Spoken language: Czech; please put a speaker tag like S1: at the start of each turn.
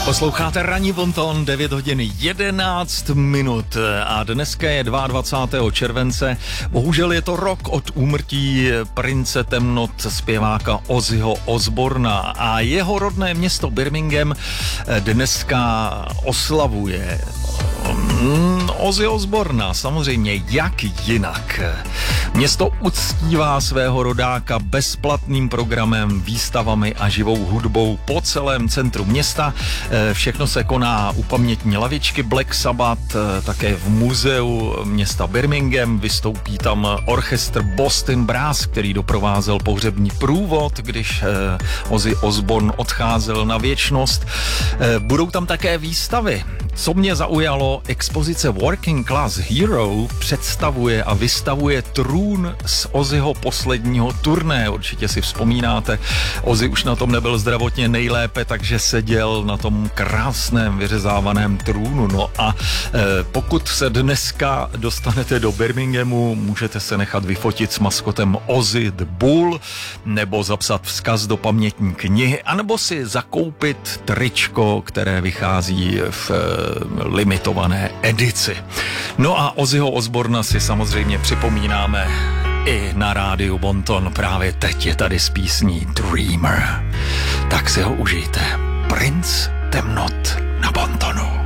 S1: Posloucháte Ranní bonton, 9 hodin 11 minut a dneska je 22. července. Bohužel je to rok od úmrtí prince temnot zpěváka Ozzyho Osbourna a jeho rodné město Birmingham dneska oslavuje Ozzy Osbourna, samozřejmě jak jinak. Město uctívá svého rodáka bezplatným programem, výstavami a živou hudbou po celém centru města. Všechno se koná u pamětní lavičky Black Sabbath, také v muzeu města Birmingham. Vystoupí tam orchestr Boston Brass, který doprovázel pohřební průvod, když Ozzy Osbourne odcházel na věčnost. Budou tam také výstavy. Co mě zaujalo, expozice Working Class Hero představuje a vystavuje trůn z Ozzyho posledního turné. Určitě si vzpomínáte, Ozzy už na tom nebyl zdravotně nejlépe, takže seděl na tom krásném vyřezávaném trůnu. No a pokud se dneska dostanete do Birminghamu, můžete se nechat vyfotit s maskotem Ozzy the Bull, nebo zapsat vzkaz do pamětní knihy, anebo si zakoupit tričko, které vychází v limitované edici. No a Ozzyho Osbourna si samozřejmě připomínáme i na rádiu Bonton. Právě teď je tady s písní Dreamer. Tak si ho užijte. Princ temnot na Bontonu.